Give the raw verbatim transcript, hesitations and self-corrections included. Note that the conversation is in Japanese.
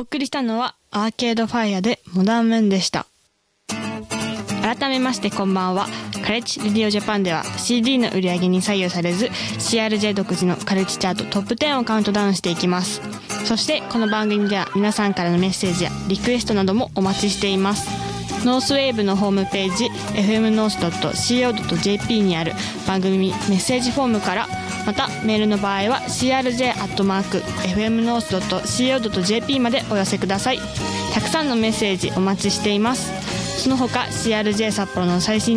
送りしたのはアーケードファイアでモダンムーンでした。改めましてこんばんは。カレッジレディオジャパンでは シーディー の売り上げに左右されず シーアールジェー 独自のカレッジチャートトップじゅうをカウントダウンしていきます。そしてこの番組では皆さんからのメッセージやリクエストなどもお待ちしています。ノースウェーブのホームページ エフエムノースドットシーオードットジェーピー にある番組メッセージフォームから、またメールの場合は シーアールジェー アットマーク エフエムノースドットシーオードットジェーピー までお寄せください。たくさんのメッセージお待ちしています。その他 シーアールジェー 札幌の最新